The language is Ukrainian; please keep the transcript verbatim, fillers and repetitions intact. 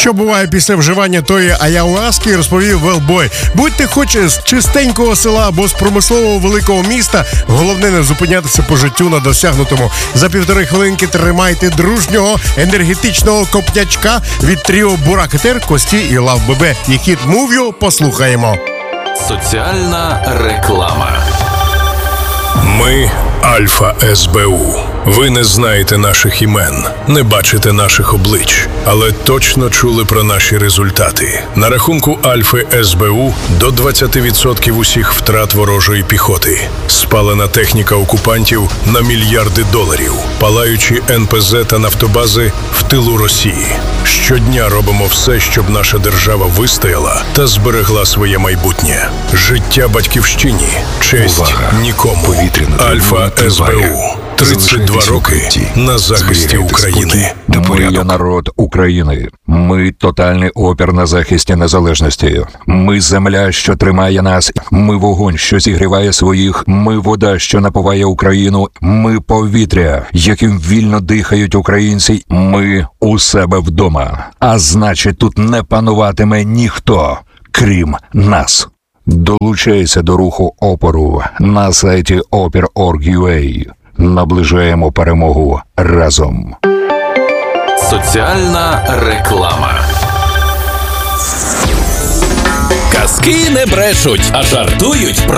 що буває після вживання тої аяуаски, розповів Велбой. Будьте хоч з чистенького села або з промислового великого міста, головне не зупинятися по життю на досягнутому. За півтори хвилинки тримайте дружнього енергетичного копнячка від тріо Буракетер, Кості і Лав Бебе. І хіт «Move You» послухаємо. Соціальна реклама. Ми Альфа Ес Бе У. Ви не знаєте наших імен, не бачите наших облич, але точно чули про наші результати. На рахунку Альфи Ес Бе У до двадцять відсотків усіх втрат ворожої піхоти. Спалена техніка окупантів на мільярди доларів. Палаючі Ен Пе Зе та нафтобази в тилу Росії. Щодня робимо все, щоб наша держава вистояла та зберегла своє майбутнє. Життя батьківщині. Честь Увага. нікому. Альфа Ес Бе У. тридцять два роки на захисті України. Ми є народ України. Ми тотальний опір на захисті незалежності. Ми земля, що тримає нас. Ми вогонь, що зігріває своїх. Ми вода, що напуває Україну. Ми повітря, яким вільно дихають українці. Ми у себе вдома. А значить, тут не пануватиме ніхто, крім нас. Долучайся до руху опору на сайті опір крапка орг крапка ю а. Наближаємо перемогу разом. Соціальна реклама. Казки не брешуть, а жартують про